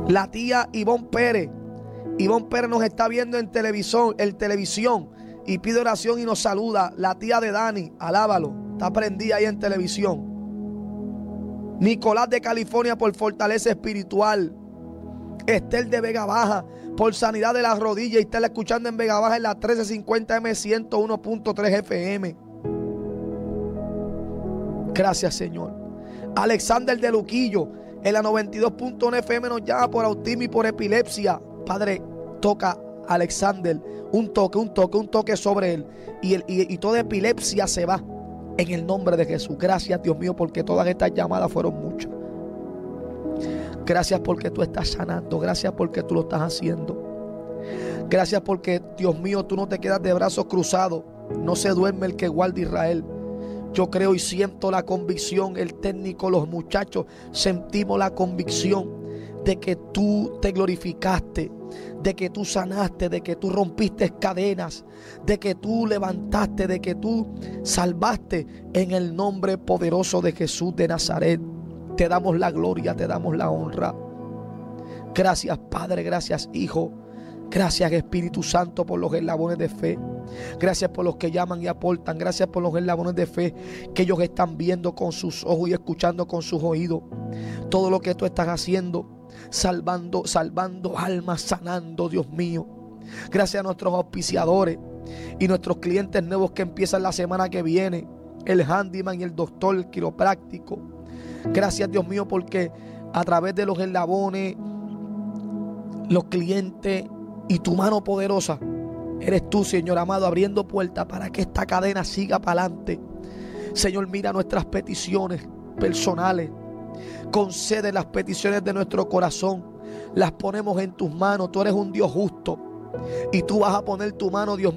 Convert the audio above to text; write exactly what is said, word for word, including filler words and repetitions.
La tía Ivonne Pérez. Ivonne Pérez nos está viendo en televisión, en televisión y pide oración y nos saluda. La tía de Dani, alábalo, está prendida ahí en televisión. Nicolás de California por fortaleza espiritual. Estel de Vega Baja por sanidad de las rodillas y está escuchando en Vega Baja en la trece cincuenta M ciento uno punto tres F M. Gracias, Señor. Alexander de Luquillo en la noventa y dos punto uno F M nos llama por autismo y por epilepsia. Padre, toca a Alexander, un toque, un toque, un toque sobre él y, el, y, y toda epilepsia se va en el nombre de Jesús. Gracias, Dios mío, porque todas estas llamadas fueron muchas. Gracias porque tú estás sanando. Gracias porque tú lo estás haciendo. Gracias porque, Dios mío, tú no te quedas de brazos cruzados. No se duerme el que guarda Israel. Yo creo y siento la convicción, el técnico, los muchachos, sentimos la convicción de que tú te glorificaste, de que tú sanaste, de que tú rompiste cadenas, de que tú levantaste, de que tú salvaste en el nombre poderoso de Jesús de Nazaret. Te damos la gloria, te damos la honra. Gracias, Padre, gracias, Hijo. Gracias, Espíritu Santo, por los eslabones de fe. Gracias por los que llaman y aportan. Gracias por los eslabones de fe que ellos están viendo con sus ojos y escuchando con sus oídos. Todo lo que tú estás haciendo, salvando, salvando almas, sanando, Dios mío. Gracias a nuestros auspiciadores y nuestros clientes nuevos que empiezan la semana que viene. El handyman y el doctor, el quiropráctico. Gracias, Dios mío, porque a través de los eslabones, los clientes y tu mano poderosa, eres tú, Señor amado, abriendo puertas para que esta cadena siga para adelante. Señor, mira nuestras peticiones personales. Concede las peticiones de nuestro corazón. Las ponemos en tus manos. Tú eres un Dios justo y tú vas a poner tu mano, Dios